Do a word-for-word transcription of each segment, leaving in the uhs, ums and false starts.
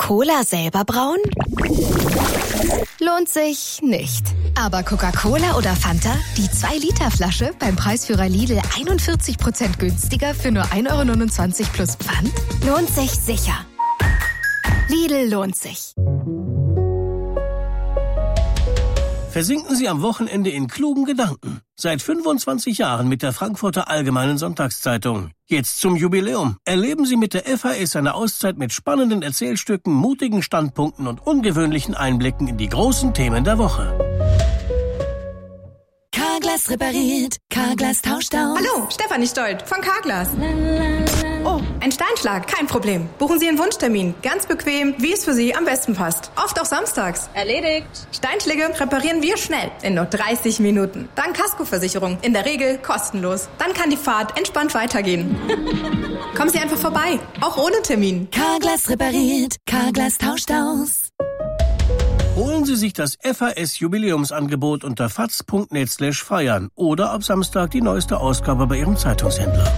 Cola selber brauen? Lohnt sich nicht. Aber Coca-Cola oder Fanta, die zwei Liter Flasche beim Preisführer Lidl einundvierzig Prozent günstiger für nur ein Euro neunundzwanzig plus Pfand? Lohnt sich sicher. Lidl lohnt sich. Versinken Sie am Wochenende in klugen Gedanken. Seit fünfundzwanzig Jahren mit der Frankfurter Allgemeinen Sonntagszeitung. Jetzt zum Jubiläum. Erleben Sie mit der F A S eine Auszeit mit spannenden Erzählstücken, mutigen Standpunkten und ungewöhnlichen Einblicken in die großen Themen der Woche. Carglass repariert, Carglass tauscht aus. Hallo, Stefanie Stolt von Carglass. Oh, ein Steinschlag, kein Problem. Buchen Sie Ihren Wunschtermin, ganz bequem, wie es für Sie am besten passt. Oft auch samstags. Erledigt. Steinschläge reparieren wir schnell, in nur dreißig Minuten. Dann Kaskoversicherung, in der Regel kostenlos. Dann kann die Fahrt entspannt weitergehen. Kommen Sie einfach vorbei, auch ohne Termin. Carglass repariert, Carglass tauscht aus. Holen Sie sich das F A S-Jubiläumsangebot unter faz punkt net slash feiern oder ab Samstag die neueste Ausgabe bei Ihrem Zeitungshändler.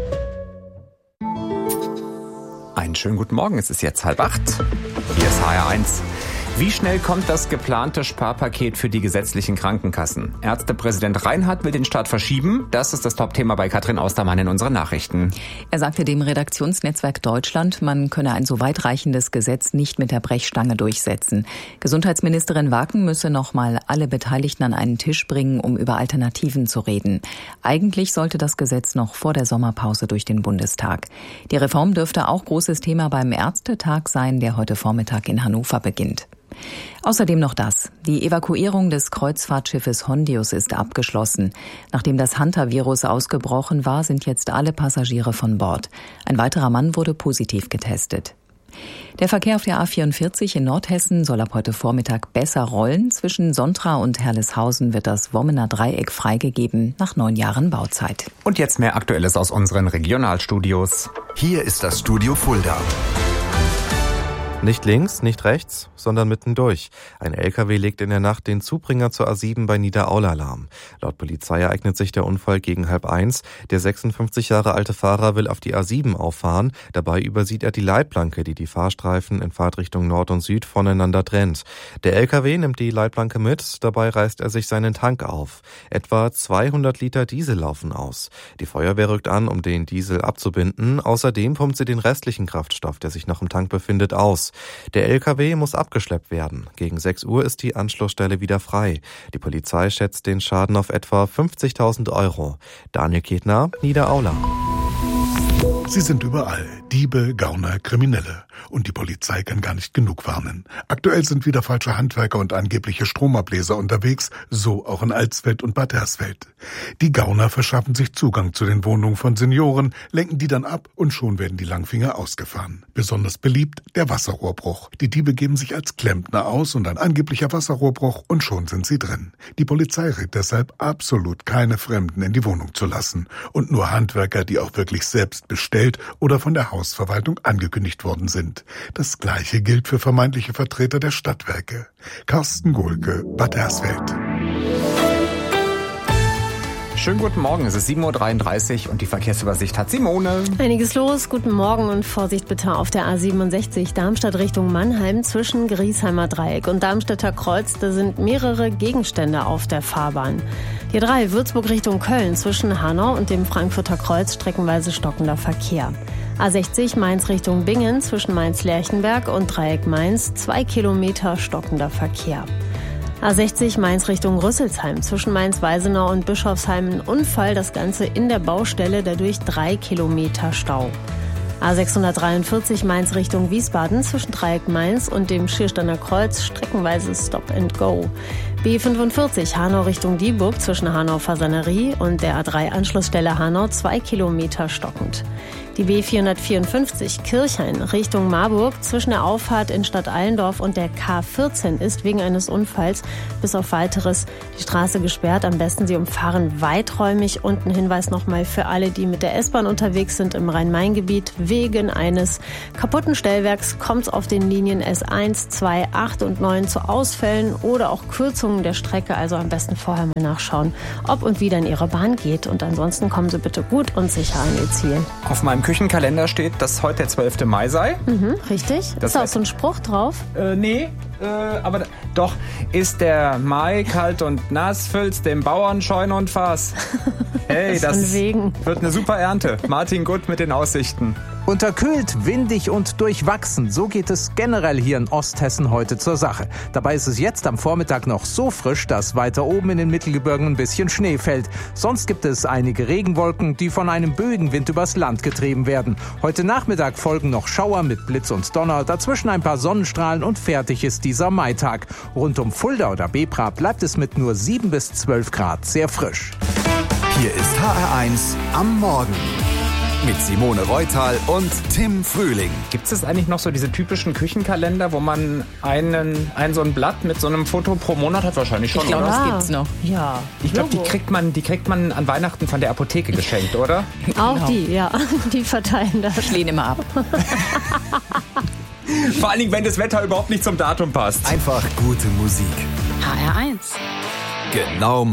Einen schönen guten Morgen, es ist jetzt halb acht. Hier ist H R eins. Wie schnell kommt das geplante Sparpaket für die gesetzlichen Krankenkassen? Ärztepräsident Reinhardt will den Start verschieben. Das ist das Topthema bei Katrin Austermann in unseren Nachrichten. Er sagte dem Redaktionsnetzwerk Deutschland, man könne ein so weitreichendes Gesetz nicht mit der Brechstange durchsetzen. Gesundheitsministerin Waken müsse noch mal alle Beteiligten an einen Tisch bringen, um über Alternativen zu reden. Eigentlich sollte das Gesetz noch vor der Sommerpause durch den Bundestag. Die Reform dürfte auch großes Thema beim Ärztetag sein, der heute Vormittag in Hannover beginnt. Außerdem noch das. Die Evakuierung des Kreuzfahrtschiffes Hondius ist abgeschlossen. Nachdem das Hantavirus ausgebrochen war, sind jetzt alle Passagiere von Bord. Ein weiterer Mann wurde positiv getestet. Der Verkehr auf der A vierundvierzig in Nordhessen soll ab heute Vormittag besser rollen. Zwischen Sontra und Herleshausen wird das Wommener Dreieck freigegeben nach neun Jahren Bauzeit. Und jetzt mehr Aktuelles aus unseren Regionalstudios. Hier ist das Studio Fulda. Nicht links, nicht rechts, sondern mittendurch. Ein L K W legt in der Nacht den Zubringer zur A sieben bei Niederaula lahm. Laut Polizei ereignet sich der Unfall gegen halb eins. Der sechsundfünfzig Jahre alte Fahrer will auf die A sieben auffahren. Dabei übersieht er die Leitplanke, die die Fahrstreifen in Fahrtrichtung Nord und Süd voneinander trennt. Der L K W nimmt die Leitplanke mit, dabei reißt er sich seinen Tank auf. Etwa zweihundert Liter Diesel laufen aus. Die Feuerwehr rückt an, um den Diesel abzubinden. Außerdem pumpt sie den restlichen Kraftstoff, der sich noch im Tank befindet, aus. Der L K W muss abgeschleppt werden. Gegen sechs Uhr ist die Anschlussstelle wieder frei. Die Polizei schätzt den Schaden auf etwa fünfzigtausend Euro. Daniel Ketner, Niederaula. Sie sind überall. Diebe, Gauner, Kriminelle. Und die Polizei kann gar nicht genug warnen. Aktuell sind wieder falsche Handwerker und angebliche Stromableser unterwegs, so auch in Alsfeld und Bad Hersfeld. Die Gauner verschaffen sich Zugang zu den Wohnungen von Senioren, lenken die dann ab und schon werden die Langfinger ausgefahren. Besonders beliebt der Wasserrohrbruch. Die Diebe geben sich als Klempner aus und ein angeblicher Wasserrohrbruch und schon sind sie drin. Die Polizei rät deshalb, absolut keine Fremden in die Wohnung zu lassen und nur Handwerker, die auch wirklich selbst bestellt oder von der Hausverwaltung angekündigt worden sind. Das Gleiche gilt für vermeintliche Vertreter der Stadtwerke. Carsten Gohlke, Bad Hersfeld. Schönen guten Morgen, es ist sieben Uhr dreiunddreißig und die Verkehrsübersicht hat Simone. Einiges los, guten Morgen und Vorsicht bitte auf der A siebenundsechzig Darmstadt Richtung Mannheim zwischen Griesheimer Dreieck und Darmstädter Kreuz. Da sind mehrere Gegenstände auf der Fahrbahn. Die drei Würzburg Richtung Köln zwischen Hanau und dem Frankfurter Kreuz streckenweise stockender Verkehr. A sechzig Mainz Richtung Bingen zwischen Mainz-Lerchenberg und Dreieck Mainz zwei Kilometer stockender Verkehr. A sechzig Mainz Richtung Rüsselsheim zwischen Mainz-Weisenau und Bischofsheim ein Unfall, das Ganze in der Baustelle, dadurch drei Kilometer Stau. A sechshundertdreiundvierzig Mainz Richtung Wiesbaden zwischen Dreieck Mainz und dem Schiersteiner Kreuz streckenweise Stop and Go. B fünfundvierzig Hanau Richtung Dieburg zwischen Hanau-Fasanerie und der A drei Anschlussstelle Hanau zwei Kilometer stockend. Die B vierhundertvierundfünfzig Kirchhain Richtung Marburg zwischen der Auffahrt in Stadt Allendorf und der K vierzehn ist wegen eines Unfalls bis auf Weiteres die Straße gesperrt. Am besten Sie umfahren weiträumig. Und ein Hinweis nochmal für alle, die mit der S-Bahn unterwegs sind im Rhein-Main-Gebiet. Wegen eines kaputten Stellwerks kommt es auf den Linien S eins, zwei, acht und neun zu Ausfällen oder auch Kürzungen Krümmungen der Strecke, also am besten vorher mal nachschauen, ob und wie dann Ihre Bahn geht. Und ansonsten kommen Sie bitte gut und sicher an Ihr Ziel. Auf meinem Küchenkalender steht, dass heute der zwölfte Mai sei. Mhm, richtig. Das ist da auch heißt- so ein Spruch drauf? Äh, nee, äh, aber da- doch, ist der Mai kalt und nass, füllt's dem Bauern Scheune und Fass. Hey, Das das von wegen. wird eine super Ernte. Martin Gutt mit den Aussichten. Unterkühlt, windig und durchwachsen. So geht es generell hier in Osthessen heute zur Sache. Dabei ist es jetzt am Vormittag noch so frisch, dass weiter oben in den Mittelgebirgen ein bisschen Schnee fällt. Sonst gibt es einige Regenwolken, die von einem Böenwind übers Land getrieben werden. Heute Nachmittag folgen noch Schauer mit Blitz und Donner, dazwischen ein paar Sonnenstrahlen und fertig ist dieser Maitag. Rund um Fulda oder Bebra bleibt es mit nur sieben bis zwölf Grad sehr frisch. Hier ist H R eins am Morgen. Mit Simone Reutal und Tim Frühling. Gibt es eigentlich noch so diese typischen Küchenkalender, wo man einen, ein so ein Blatt mit so einem Foto pro Monat hat? Wahrscheinlich schon, Ich glaube, oder? das gibt's noch. Ja. Ich glaube, die Logo. kriegt man, die kriegt man an Weihnachten von der Apotheke geschenkt, oder? Auch Genau. die, ja. Die verteilen das. Ich lehne immer ab. Vor allen Dingen, wenn das Wetter überhaupt nicht zum Datum passt. Einfach gute Musik. H R eins. Genau